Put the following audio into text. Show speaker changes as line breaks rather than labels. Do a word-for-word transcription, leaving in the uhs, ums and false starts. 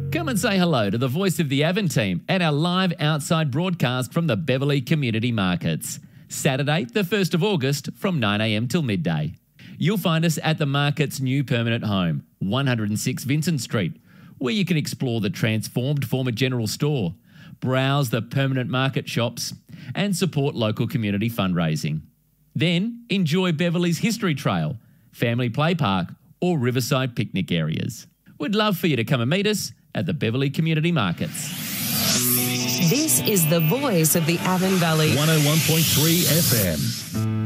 Come and say hello to the voice of the Avon team at our live outside broadcast from the Beverley Community Markets. Saturday, the first of August from nine a m till midday. You'll find us at the market's new permanent home, one oh six Vincent Street, where you can explore the transformed former general store, browse the permanent market shops, and support local community fundraising. Then enjoy Beverley's History Trail, Family Play Park, or Riverside picnic areas. We'd love for you to come and meet us at the Beverley Community Markets.
This is the voice of the Avon Valley.
one oh one point three F M.